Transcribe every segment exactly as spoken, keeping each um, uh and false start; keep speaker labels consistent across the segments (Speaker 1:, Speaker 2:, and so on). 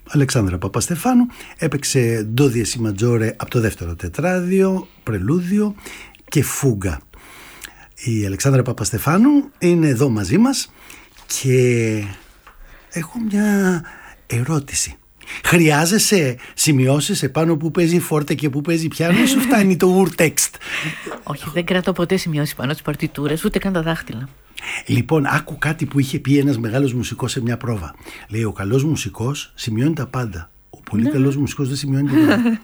Speaker 1: Αλεξάνδρα Παπαστεφάνου, έπαιξε ντο διεσί ματζόρε από το δεύτερο τετράδιο, πρελούδιο και φούγκα. Η Αλεξάνδρα Παπαστεφάνου είναι εδώ μαζί μας και έχω μια ερώτηση. Χρειάζεσαι σημειώσεις επάνω που παίζει φόρτε και που παίζει πιάνο ή σου φτάνει το ουρτέξτ?
Speaker 2: Όχι, δεν κρατώ ποτέ σημειώσεις πάνω στις παρτιτούρες, ούτε καν τα δάχτυλα.
Speaker 1: Λοιπόν, άκου κάτι που είχε πει ένας μεγάλος μουσικός σε μια πρόβα. Λέει, ο καλός μουσικός σημειώνει τα πάντα. Ο πολύ ναι. καλός μουσικός δεν σημειώνει τίποτα.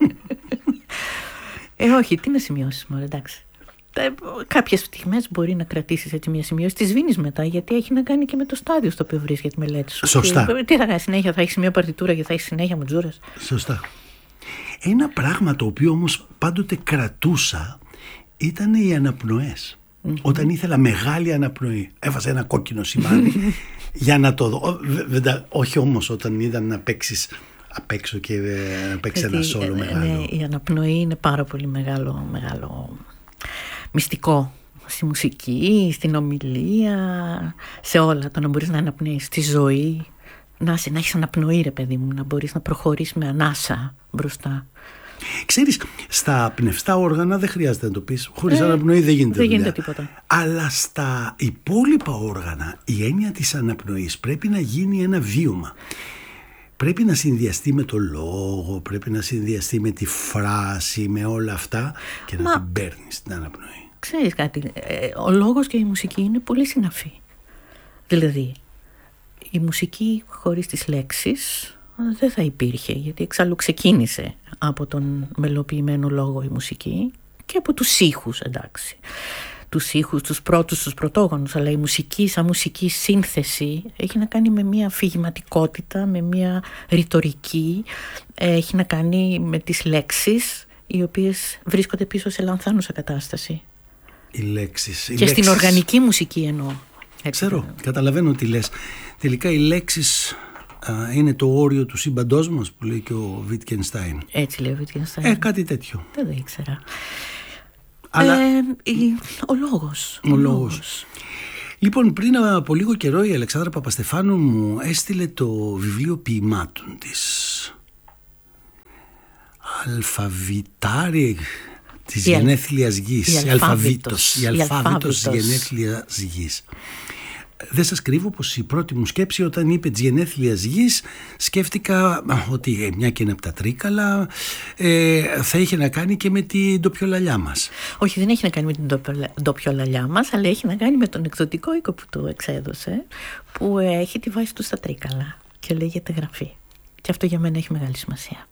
Speaker 2: Ε, όχι, τι να σημειώσεις μόνο, εντάξει. Κάποιες στιγμές μπορεί να κρατήσεις έτσι μια σημείωση. Τη σβήνεις μετά, γιατί έχει να κάνει και με το στάδιο στο οποίο βρίσκεται τη μελέτη σου.
Speaker 1: Σωστά.
Speaker 2: Και, τι θα κάνει συνέχεια, θα έχεις μια παρτιτούρα και θα έχεις συνέχεια μουτζούρες.
Speaker 1: Σωστά. Ένα πράγμα το οποίο όμως πάντοτε κρατούσα ήταν οι αναπνοές. Mm-hmm. Όταν ήθελα μεγάλη αναπνοή, έβαζα ένα κόκκινο σημάδι για να το δω. Βε, όχι όμως όταν είδα να παίξεις απ' έξω και να παίξεις ένα σόλο μεγάλο.
Speaker 2: Ναι, η αναπνοή είναι πάρα πολύ μεγάλο, μεγάλο μυστικό στη μουσική, στην ομιλία, σε όλα. Το να μπορείς να αναπνέεις στη ζωή, να, να έχεις αναπνοή, ρε παιδί μου, να μπορείς να προχωρήσεις με ανάσα μπροστά.
Speaker 1: Ξέρεις, στα πνευστά όργανα δεν χρειάζεται να το πεις. Χωρίς ε, αναπνοή δεν γίνεται,
Speaker 2: δεν γίνεται τίποτα.
Speaker 1: Αλλά στα υπόλοιπα όργανα η έννοια της αναπνοής πρέπει να γίνει ένα βίωμα. Πρέπει να συνδυαστεί με το λόγο, πρέπει να συνδυαστεί με τη φράση, με όλα αυτά και να Μα, την παίρνεις την αναπνοή.
Speaker 2: Ξέρεις κάτι, ο λόγος και η μουσική είναι πολύ συναφή. Δηλαδή, η μουσική χωρίς τις λέξεις δεν θα υπήρχε, γιατί εξάλλου ξεκίνησε από τον μελοποιημένο λόγο η μουσική και από τους ήχους, εντάξει. Τους ήχους, τους πρώτους, τους πρωτόγονους, αλλά η μουσική σαν μουσική σύνθεση έχει να κάνει με μια αφηγηματικότητα, με μια ρητορική, έχει να κάνει με τις λέξεις οι οποίες βρίσκονται πίσω σε λανθάνουσα κατάσταση.
Speaker 1: Οι λέξεις. Οι
Speaker 2: και
Speaker 1: λέξεις...
Speaker 2: στην οργανική μουσική εννοώ.
Speaker 1: Ξέρω, καταλαβαίνω τι λες. Τελικά οι λέξεις α, είναι το όριο του σύμπαντός μας που λέει και ο Βίτκενστάιν.
Speaker 2: Έτσι λέει ο Βίτκενστάιν.
Speaker 1: Ε, κάτι τέτοιο.
Speaker 2: Δεν το ήξερα.
Speaker 1: Αλλά...
Speaker 2: Ε, ο λόγος.
Speaker 1: Ο, ο λόγος. λόγος. Λοιπόν, πριν από λίγο καιρό η Αλεξάνδρα Παπαστεφάνου μου έστειλε το βιβλίο ποιημάτων της. Αλφαβητάρι της γενέθλιας γης.
Speaker 2: Η αλφάβητος.
Speaker 1: Η αλφάβητος της γενέθλιας γης. Δεν σας κρύβω πως η πρώτη μου σκέψη όταν είπε της γενέθλιας γης, σκέφτηκα ότι μια και είναι από τα Τρίκαλα ε, θα είχε να κάνει και με την ντοπιολαλιά μας.
Speaker 2: Όχι, δεν έχει να κάνει με την ντοπιολαλιά μας, αλλά έχει να κάνει με τον εκδοτικό οίκο που του εξέδωσε, που έχει τη βάση του στα Τρίκαλα και λέγεται Γραφή. Και αυτό για μένα έχει μεγάλη σημασία.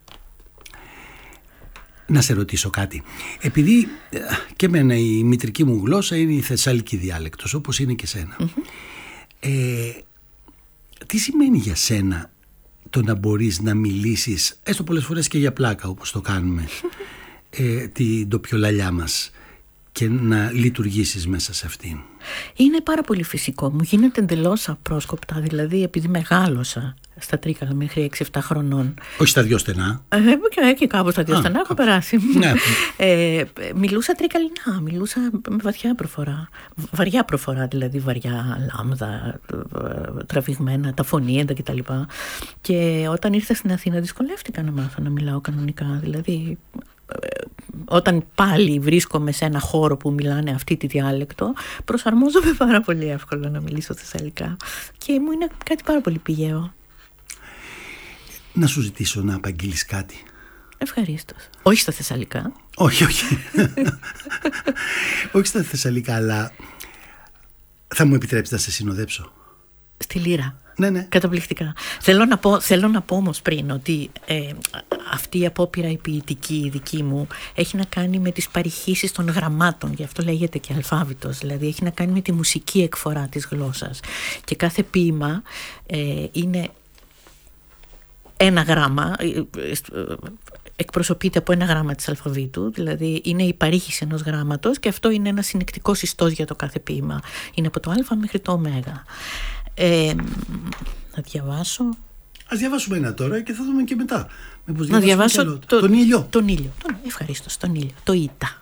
Speaker 1: Να σε ρωτήσω κάτι. Επειδή και εμένα η μητρική μου γλώσσα είναι η θεσσαλική διάλεκτος, όπως είναι και σένα. Mm-hmm. Ε, τι σημαίνει για σένα το να μπορείς να μιλήσεις, έστω πολλές φορές και για πλάκα όπως το κάνουμε, ε, την ντοπιολαλιά μας και να λειτουργήσεις μέσα σε αυτήν?
Speaker 2: Είναι πάρα πολύ φυσικό. Μου γίνεται εντελώς απρόσκοπτα, δηλαδή επειδή μεγάλωσα στα Τρίκαλα μέχρι έξι εφτά χρονών.
Speaker 1: Όχι στα δυο στενά.
Speaker 2: Ε, και, και κάπου στα δυο στενά έχω περάσει. Ναι. Ε, μιλούσα τρικαλινά, μιλούσα με βαθιά προφορά. Βαριά προφορά, δηλαδή βαριά λάμδα, τραβηγμένα, τα φωνήεντα κτλ. Και όταν ήρθα στην Αθήνα δυσκολεύτηκα να μάθω να μιλάω κανονικά. Δηλαδή, όταν πάλι βρίσκομαι σε ένα χώρο που μιλάνε αυτή τη διάλεκτο, προσαρμόζομαι πάρα πολύ εύκολα να μιλήσω θεσσαλικά. Και μου είναι κάτι πάρα πολύ πηγαίο.
Speaker 1: Να σου ζητήσω να απαγγείλεις κάτι.
Speaker 2: Ευχαρίστως. Όχι στα θεσσαλικά.
Speaker 1: Όχι, όχι. Όχι στα θεσσαλικά, αλλά θα μου επιτρέψεις να σε συνοδέψω?
Speaker 2: Στη Λύρα.
Speaker 1: Ναι, ναι.
Speaker 2: Καταπληκτικά. Θέλω να πω, θέλω να πω όμως πριν ότι ε, αυτή η απόπειρα η ποιητική η δική μου έχει να κάνει με τις παρηχήσεις των γραμμάτων, γι' αυτό λέγεται και αλφάβητος, δηλαδή έχει να κάνει με τη μουσική εκφορά της γλώσσας. Και κάθε ποίημα ε, είναι ένα γράμμα, εκπροσωπείται από ένα γράμμα της αλφαβήτου, δηλαδή είναι η παρήχηση ενός γράμματος και αυτό είναι ένα συνεκτικό ιστός για το κάθε ποίημα. Είναι από το α μέχρι το ω. Ε, να διαβάσω.
Speaker 1: Ας διαβάσουμε ένα τώρα και θα δούμε και μετά.
Speaker 2: Μήπως να διαβάσω
Speaker 1: το, τον ήλιο.
Speaker 2: Τον ήλιο. Τον, ευχαριστώ, τον ήλιο. Το Ήτα.